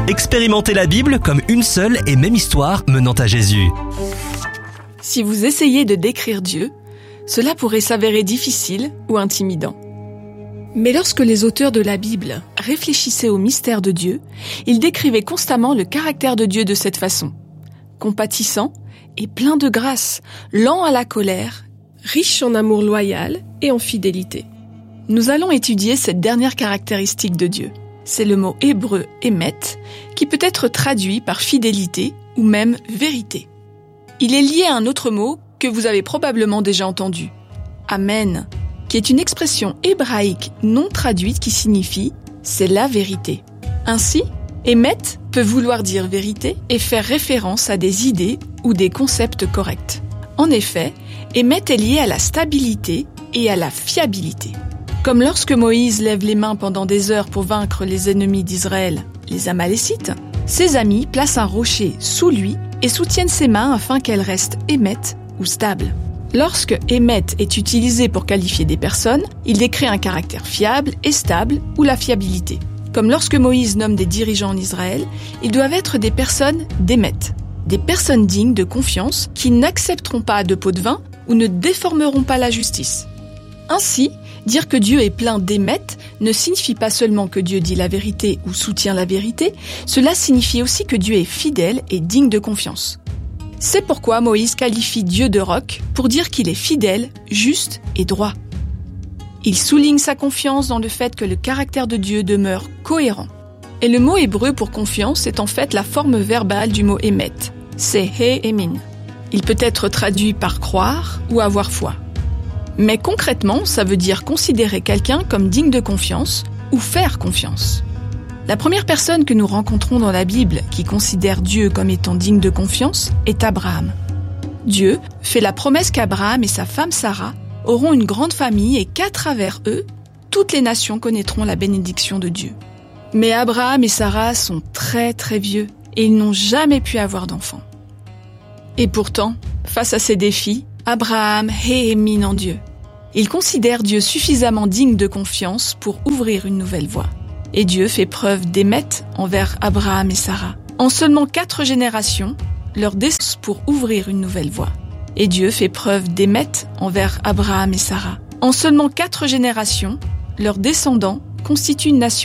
Expérimentez la Bible comme une seule et même histoire menant à Jésus. Si vous essayez de décrire Dieu, cela pourrait s'avérer difficile ou intimidant. Mais lorsque les auteurs de la Bible réfléchissaient au mystère de Dieu, ils décrivaient constamment le caractère de Dieu de cette façon. Compatissant et plein de grâce, lent à la colère, riche en amour loyal et en fidélité. Nous allons étudier cette dernière caractéristique de Dieu. C'est le mot hébreu « émet » qui peut être traduit par fidélité ou même vérité. Il est lié à un autre mot que vous avez probablement déjà entendu, « amen », qui est une expression hébraïque non traduite qui signifie « c'est la vérité ». Ainsi, émet peut vouloir dire vérité et faire référence à des idées ou des concepts corrects. En effet, émet est lié à la stabilité et à la fiabilité. Comme lorsque Moïse lève les mains pendant des heures pour vaincre les ennemis d'Israël, les Amalécites, ses amis placent un rocher sous lui et soutiennent ses mains afin qu'elles restent émettes ou stables. Lorsque émet est utilisé pour qualifier des personnes, il décrit un caractère fiable et stable ou la fiabilité. Comme lorsque Moïse nomme des dirigeants en Israël, ils doivent être des personnes d'émet, des personnes dignes de confiance qui n'accepteront pas de pot de vin ou ne déformeront pas la justice. Ainsi, dire que Dieu est plein d'émet ne signifie pas seulement que Dieu dit la vérité ou soutient la vérité, cela signifie aussi que Dieu est fidèle et digne de confiance. C'est pourquoi Moïse qualifie Dieu de roc pour dire qu'il est fidèle, juste et droit. Il souligne sa confiance dans le fait que le caractère de Dieu demeure cohérent. Et le mot hébreu pour confiance est en fait la forme verbale du mot émet. C'est he-emin. Il peut être traduit par croire ou avoir foi. Mais concrètement, ça veut dire considérer quelqu'un comme digne de confiance ou faire confiance. La première personne que nous rencontrons dans la Bible qui considère Dieu comme étant digne de confiance est Abraham. Dieu fait la promesse qu'Abraham et sa femme Sarah auront une grande famille et qu'à travers eux, toutes les nations connaîtront la bénédiction de Dieu. Mais Abraham et Sarah sont très très vieux et ils n'ont jamais pu avoir d'enfants. Et pourtant, face à ces défis, Abraham hémine en Dieu. Il considère Dieu suffisamment digne de confiance pour ouvrir une nouvelle voie. Et Dieu fait preuve d'émet envers Abraham et Sarah. En seulement 4 générations, leur descendance pour ouvrir une nouvelle voie. Et Dieu fait preuve d'émet envers Abraham et Sarah. En seulement 4 générations, leurs descendants constituent une nation